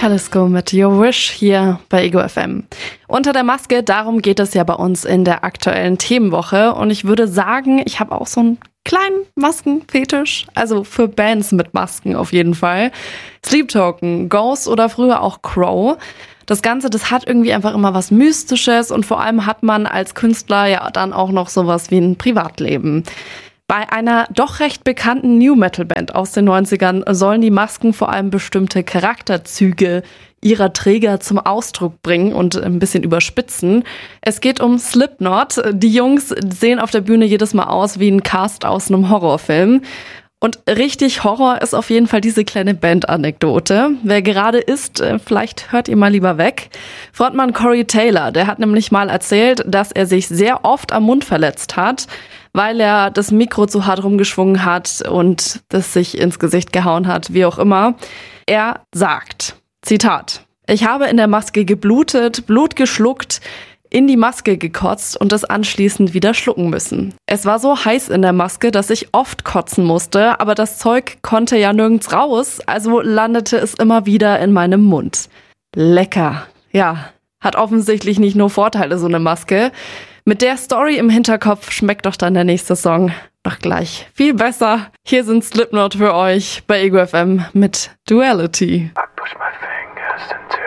Talisker mit Your Wish hier bei Ego FM. Unter der Maske, darum geht es ja bei uns in der aktuellen Themenwoche. Und ich würde sagen, ich habe auch so einen kleinen Maskenfetisch. Also für Bands mit Masken auf jeden Fall. Sleep Token, Ghost oder früher auch Crow. Das Ganze, das hat irgendwie einfach immer was Mystisches und vor allem hat man als Künstler ja dann auch noch sowas wie ein Privatleben. Bei einer doch recht bekannten New-Metal-Band aus den 90ern sollen die Masken vor allem bestimmte Charakterzüge ihrer Träger zum Ausdruck bringen und ein bisschen überspitzen. Es geht um Slipknot. Die Jungs sehen auf der Bühne jedes Mal aus wie ein Cast aus einem Horrorfilm. Und richtig Horror ist auf jeden Fall diese kleine Band-Anekdote. Wer gerade ist, vielleicht hört ihr mal lieber weg. Frontmann Corey Taylor, der hat nämlich mal erzählt, dass er sich sehr oft am Mund verletzt hat, weil er das Mikro zu hart rumgeschwungen hat und das sich ins Gesicht gehauen hat, wie auch immer. Er sagt, Zitat, ich habe in der Maske geblutet, Blut geschluckt, in die Maske gekotzt und es anschließend wieder schlucken müssen. Es war so heiß in der Maske, dass ich oft kotzen musste, aber das Zeug konnte ja nirgends raus, also landete es immer wieder in meinem Mund. Lecker. Ja, hat offensichtlich nicht nur Vorteile, so eine Maske. Mit der Story im Hinterkopf schmeckt doch dann der nächste Song noch gleich viel besser. Hier sind Slipknot für euch bei Ego FM mit Duality. I push my fingers into